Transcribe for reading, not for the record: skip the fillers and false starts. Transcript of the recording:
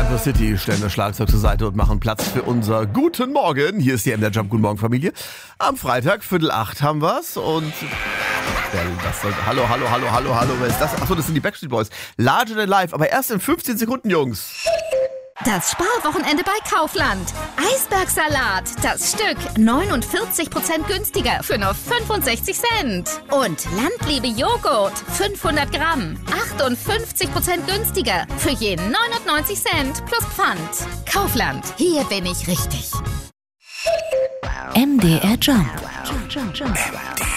Campus City stellen das Schlagzeug zur Seite und machen Platz für unser Guten Morgen. Hier ist die MDR Jump Guten Morgen Familie. Am Freitag, 7:45 haben wir's und... Hallo, wer ist das? Achso, das sind die Backstreet Boys. Larger than life, aber erst in 15 Sekunden, Jungs. Das Sparwochenende bei Kaufland. Eisbergsalat, das Stück 49% günstiger für nur 65 Cent. Und Landliebe Joghurt, 500 Gramm, 58% günstiger für je 99 Cent plus Pfand. Kaufland, hier bin ich richtig. MDR Jump.